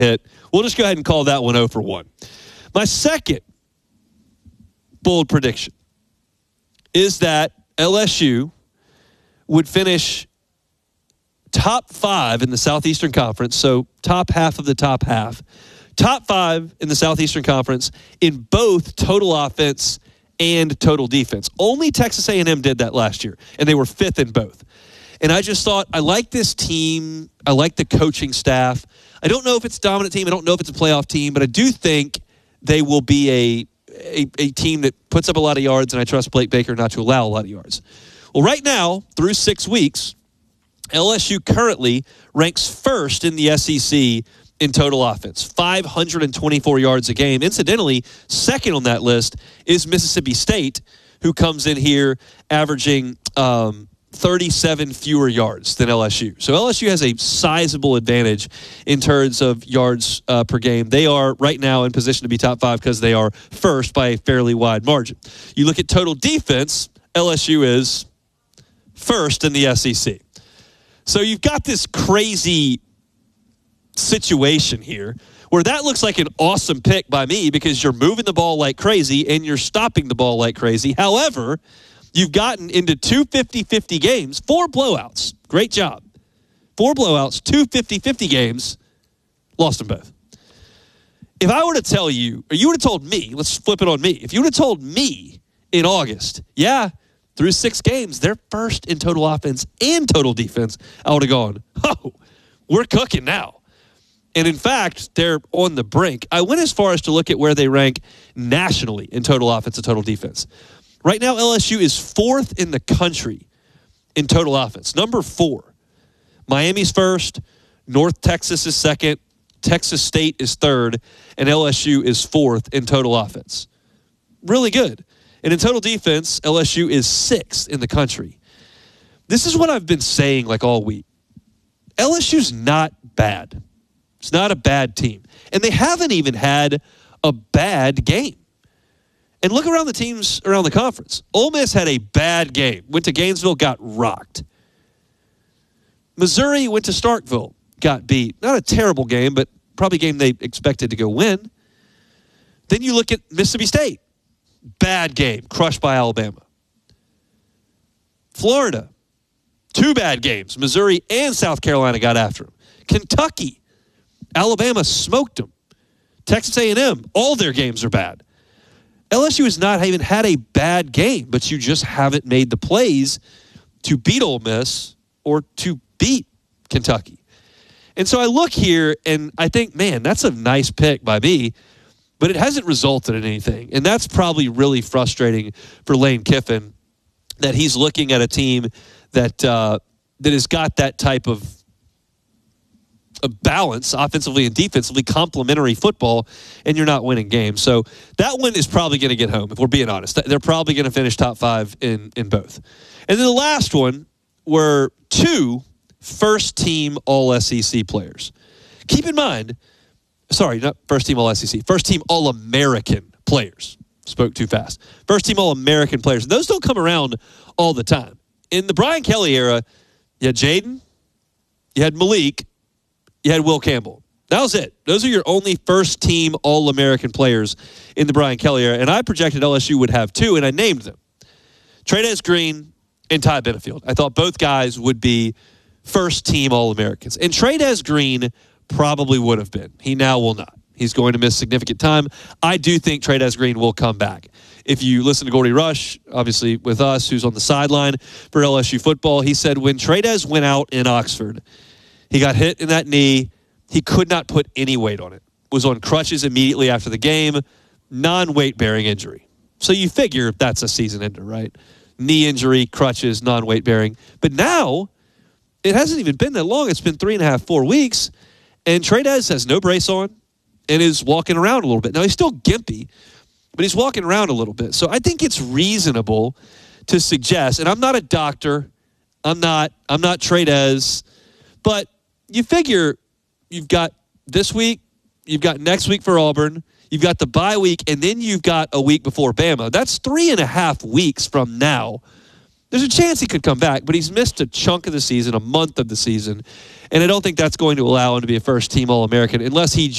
hit. We'll just go ahead and call that one 0 for 1. My second bold prediction is that LSU would finish top 5 in the Southeastern Conference, so top half of the top half. Top 5 in the Southeastern Conference in both total offense and total defense. Only Texas A&M did that last year, and they were 5th in both. And I just thought, I like this team. I like the coaching staff. I don't know if it's a dominant team. I don't know if it's a playoff team, but I do think they will be a team that puts up a lot of yards, and I trust Blake Baker not to allow a lot of yards. Well, right now, through 6 weeks, LSU currently ranks 1st in the SEC in total offense, 524 yards a game. Incidentally, second on that list is Mississippi State, who comes in here averaging 37 fewer yards than LSU. So LSU has a sizable advantage in terms of yards per game. They are right now in position to be top 5 because they are first by a fairly wide margin. You look at total defense, LSU is first in the SEC. So you've got this crazy situation here where that looks like an awesome pick by me because you're moving the ball like crazy and you're stopping the ball like crazy. However, you've gotten into 2 50-50 games, 4 blowouts. Great job. 4 blowouts, 2 50-50 games, lost them both. If I were to tell you, or you would have told me, let's flip it on me. If you would have told me in August, through 6 games, they're first in total offense and total defense, I would have gone, oh, we're cooking now. And in fact, they're on the brink. I went as far as to look at where they rank nationally in total offense and total defense. Right now, LSU is 4th in the country in total offense. Number 4. Miami's 1st. North Texas is 2nd. Texas State is 3rd. And LSU is 4th in total offense. Really good. And in total defense, LSU is 6th in the country. This is what I've been saying like all week. LSU's not bad. It's not a bad team. And they haven't even had a bad game. And look around the teams around the conference. Ole Miss had a bad game. Went to Gainesville, got rocked. Missouri went to Starkville, got beat. Not a terrible game, but probably a game they expected to go win. Then you look at Mississippi State. Bad game, crushed by Alabama. Florida, 2 bad games. Missouri and South Carolina got after them. Kentucky, Alabama smoked them. Texas A&M, all their games are bad. LSU has not even had a bad game, but you just haven't made the plays to beat Ole Miss or to beat Kentucky. And so I look here and I think, man, that's a nice pick by me, but it hasn't resulted in anything. And that's probably really frustrating for Lane Kiffin, that he's looking at a team that that has got that type of balance offensively and defensively, complementary football, and you're not winning games. So that one is probably going to get home, if we're being honest. They're probably going to finish top 5 in both. And then the last one were 2 first-team All-SEC players. Keep in mind, sorry, not first-team All-SEC, first-team All-American players. Spoke too fast. First-team All-American players. Those don't come around all the time. In the Brian Kelly era, you had Jaden, you had Malik, you had Will Campbell. That was it. Those are your only first-team All-American players in the Brian Kelly era. And I projected LSU would have 2, and I named them. Trey'Dez Green and Ty Benefield. I thought both guys would be first-team All-Americans. And Trey'Dez Green probably would have been. He now will not. He's going to miss significant time. I do think Trey'Dez Green will come back. If you listen to Gordy Rush, obviously with us, who's on the sideline for LSU football, he said when Trey'Dez went out in Oxford, he got hit in that knee. He could not put any weight on it. Was on crutches immediately after the game. Non-weight-bearing injury. So you figure that's a season ender, right? Knee injury, crutches, non-weight-bearing. But now, it hasn't even been that long. It's been 3.5, 4 weeks. And Trey'Dez has no brace on and is walking around a little bit. Now, he's still gimpy, but he's walking around a little bit. So I think it's reasonable to suggest, and I'm not a doctor. I'm not Trey'Dez. But you figure you've got this week, you've got next week for Auburn, you've got the bye week, and then you've got a week before Bama. That's 3.5 weeks from now there's a chance he could come back, but he's missed a chunk of the season, a month of the season, and I don't think that's going to allow him to be a first-team All-American unless he